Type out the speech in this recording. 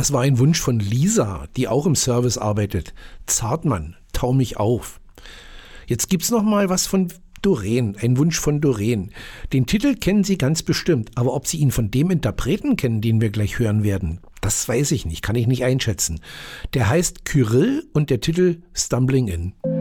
Das war ein Wunsch von Lisa, die auch im Service arbeitet. Zartmann, tau mich auf. Jetzt gibt's noch mal was von Doreen, ein Wunsch von Doreen. Den Titel kennen Sie ganz bestimmt, aber ob Sie ihn von dem Interpreten kennen, den wir gleich hören werden, das weiß ich nicht, kann ich nicht einschätzen. Der heißt Kyrill und der Titel Stumbling In.